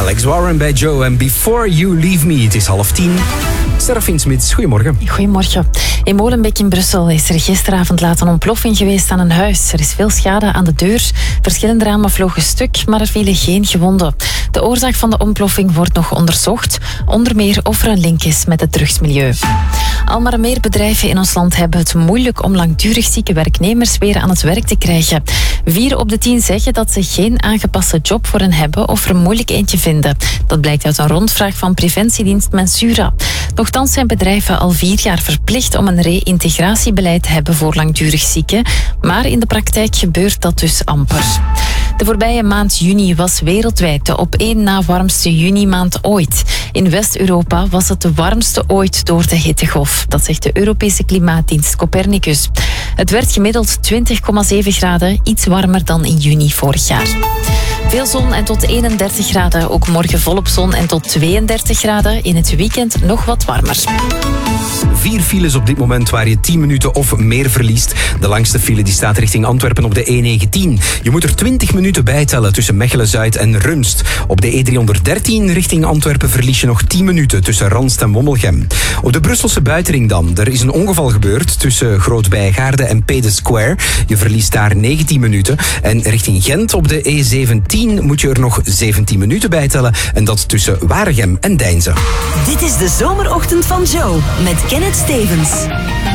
Alex Warren bij Joe en Before You Leave Me. Het is 9:30. Serafin Smits, goedemorgen. Goedemorgen. In Molenbeek in Brussel is er gisteravond laat een ontploffing geweest aan een huis. Er is veel schade aan de deur. Verschillende ramen vlogen stuk, maar er vielen geen gewonden. De oorzaak van de ontploffing wordt nog onderzocht. Onder meer of er een link is met het drugsmilieu. Al maar meer bedrijven in ons land hebben het moeilijk om langdurig zieke werknemers weer aan het werk te krijgen. 4 op de 10 zeggen dat ze geen aangepaste job voor hen hebben of er moeilijk eentje vinden. Dat blijkt uit een rondvraag van preventiedienst Mensura. Nochtans zijn bedrijven al 4 jaar verplicht om een reïntegratiebeleid te hebben voor langdurig zieken. Maar in de praktijk gebeurt dat dus amper. De voorbije maand juni was wereldwijd de op 1 na warmste junimaand ooit. In West-Europa was het de warmste ooit door de hittegolf. Dat zegt de Europese klimaatdienst Copernicus. Het werd gemiddeld 20,7 graden, iets warmer dan in juni vorig jaar. Veel zon en tot 31 graden. Ook morgen volop zon en tot 32 graden. In het weekend nog wat warmer. 4 files op dit moment waar je 10 minuten of meer verliest. De langste file die staat richting Antwerpen op de E19. Je moet er 20 minuten bij tellen tussen Mechelen-Zuid en Rumst. Op de E313 richting Antwerpen verlies je nog 10 minuten tussen Ranst en Wommelgem. Op de Brusselse buitenring dan. Er is een ongeval gebeurd tussen Groot-Bijgaarde en Pede Square. Je verliest daar 19 minuten. En richting Gent op de E17 moet je er nog 17 minuten bij tellen. En dat tussen Waregem en Deinze. Dit is de zomerochtend van Joe met Kenneth Stevens.